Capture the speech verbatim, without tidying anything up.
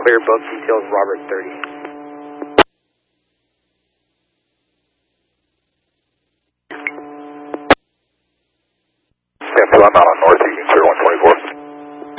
clear both details, Robert thirty. ten, I'm out on North, you can clear one twenty-four.